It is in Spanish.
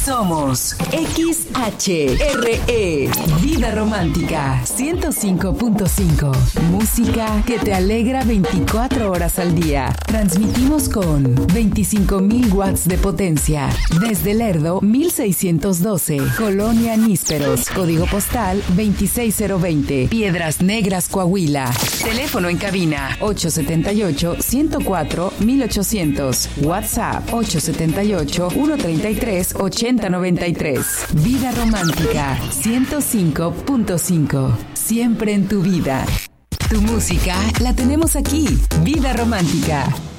Somos XHRE, Vida Romántica 105.5. Música que te alegra 24 horas al día. Transmitimos con 25,000 watts de potencia. Desde Lerdo, 1612. Colonia Nísperos. Código postal 26020. Piedras Negras, Coahuila. Teléfono en cabina 878-104-1800. WhatsApp 878-133-8093. Vida Romántica 105.5. Siempre en tu vida. Tu música la tenemos aquí. Vida Romántica.